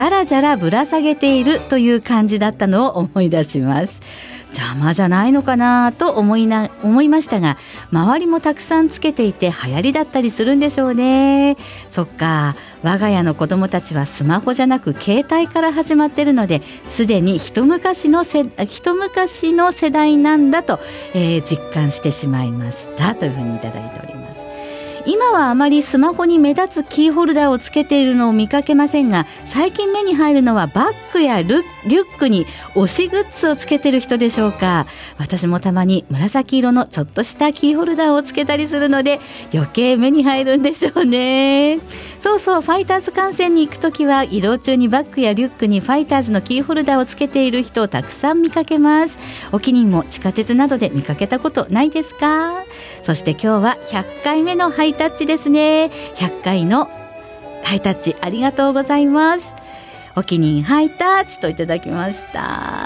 じゃらじゃらぶら下げているという感じだったのを思い出します。邪魔じゃないのかなと思いましたが、周りもたくさんつけていて流行りだったりするんでしょうね。そっか、我が家の子供たちはスマホじゃなく携帯から始まってるので、すでに一昔の世代なんだと、実感してしまいましたというふうにいただいております。今はあまりスマホに目立つキーホルダーをつけているのを見かけませんが、最近目に入るのはバッグやリュックに推しグッズをつけてる人でしょうか。私もたまに紫色のちょっとしたキーホルダーをつけたりするので、余計目に入るんでしょうね。そうそう、ファイターズ観戦に行くときは移動中にバッグやリュックにファイターズのキーホルダーをつけている人をたくさん見かけます。お気にも地下鉄などで見かけたことないですか？そして今日は100回目のハイタッチですね。100回のハイタッチありがとうございます。お気にハイタッチといただきました。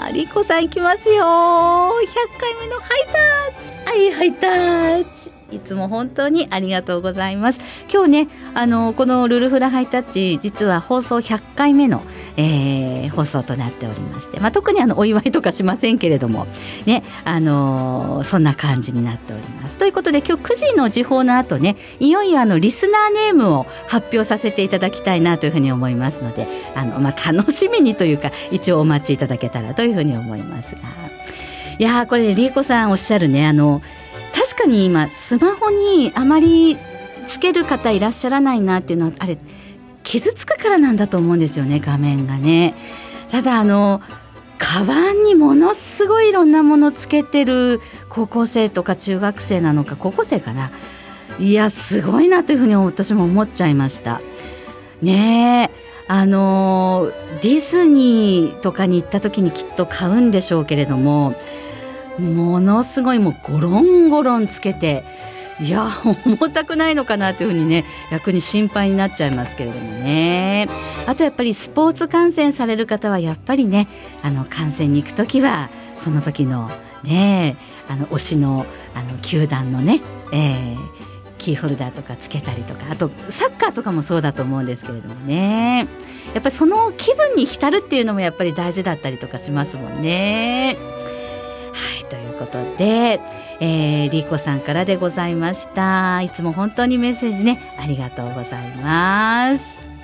リコさんいきますよ。100回目のハイタッチ、ハイタッチ、いつも本当にありがとうございます。今日ね、このルルフラハイタッチ、実は放送100回目の、放送となっておりまして、特にお祝いとかしませんけれどもね、そんな感じになっております。ということで今日9時の時報の後ね、いよいよリスナーネームを発表させていただきたいなというふうに思いますので、楽しみにというか一応お待ちいただけたらというふうに思いますが、いやー、これリーコさんおっしゃるね、確かに今スマホにあまりつける方いらっしゃらないなっていうのは、あれ傷つくからなんだと思うんですよね、画面がね。ただカバンにものすごいいろんなものつけてる高校生とか中学生なのか、高校生かな、いやすごいなというふうに私も思っちゃいましたね。ディズニーとかに行った時にきっと買うんでしょうけれども、ものすごいもうゴロンゴロンつけて、いや重たくないのかなというふうにね、逆に心配になっちゃいますけれどもね。あとやっぱりスポーツ観戦される方はやっぱりね、観戦に行くときはその時のね、推しの球団のね、キーホルダーとかつけたりとか、あとサッカーとかもそうだと思うんですけれどもね、やっぱりその気分に浸るっていうのもやっぱり大事だったりとかしますもんね。はい、ということで、リーコさんからでございました。いつも本当にメッセージね、ありがとうございます。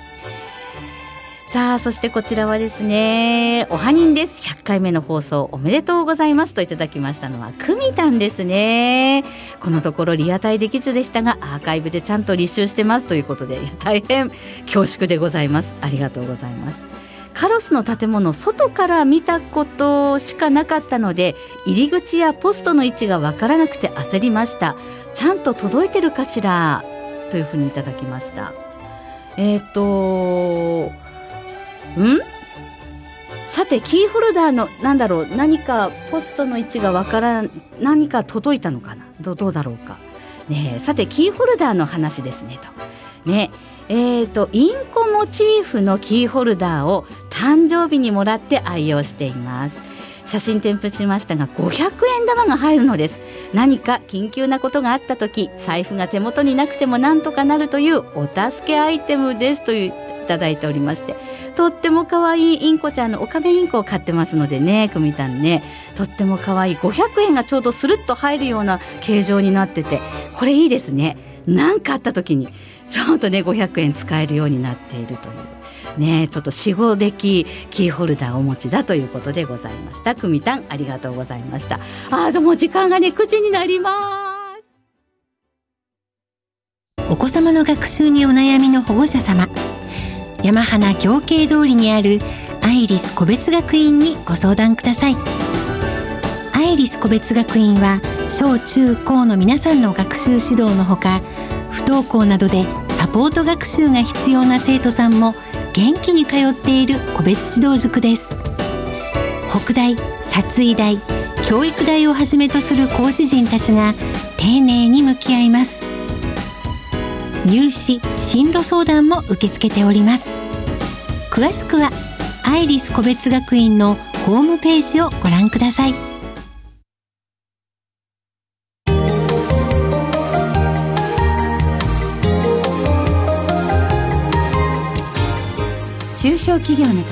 さあ、そしてこちらはですね、おはにんです。100回目の放送おめでとうございますといただきましたのはくみたんですね。このところリアタイできずでしたが、アーカイブでちゃんと履修してますということで、大変恐縮でございます。ありがとうございます。カロスの建物、外から見たことしかなかったので、入り口やポストの位置がわからなくて焦りました。ちゃんと届いてるかしらというふうにいただきました。さて、キーホルダーの何かポストの位置がわからん、何か届いたのかな、どうだろうかね。さて、キーホルダーの話ですねとね。インコモチーフのキーホルダーを誕生日にもらって愛用しています。写真添付しましたが、500円玉が入るのです。何か緊急なことがあった時、財布が手元になくてもなんとかなるというお助けアイテムですといただいておりまして、とっても可愛いインコちゃんのオカメインコを飼ってますのでね、くみたんね、とっても可愛い500円がちょうどスルッと入るような形状になってて、これいいですね。何かあった時にちょっとね500円使えるようになっているというね、ちょっと4、5デキキーホルダーをお持ちだということでございました。くみたん、ありがとうございました。もう時間がね9時になります。 お子様の学習にお悩みの保護者様、山花行慶通りにあるアイリス個別学院にご相談ください。アイリス個別学院は小中高の皆さんの学習指導のほか、不登校などでサポート学習が必要な生徒さんも元気に通っている個別指導塾です。北大、殺医大、教育大をはじめとする講師陣たちが丁寧に向き合います。入試・進路相談も受け付けております。詳しくはアイリス個別学院のホームページをご覧ください。 中小企業の